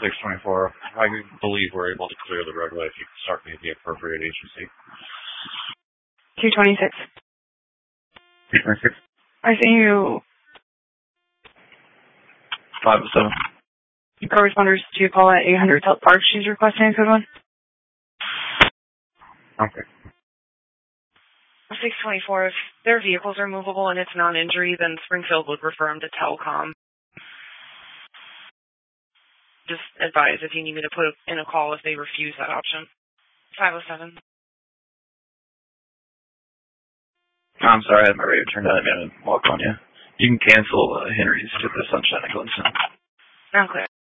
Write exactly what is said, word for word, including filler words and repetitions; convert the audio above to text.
six twenty-four. I believe we're able to clear the roadway if you can start me at the appropriate agency. two twenty-six. two twenty-six. I see you. five oh seven. Co-responders to call at eight hundred South Park. She's requesting a code one. Okay. six twenty-four. If their vehicles are movable and it's non-injury, then Springfield would refer them to Telcom. Just advise if you need me to put in a call if they refuse that option. five oh seven. I'm sorry, I had my radio turned on. I didn't walk on you. You can cancel uh, Henry's to the Sunshine and Glenson. I'm clear.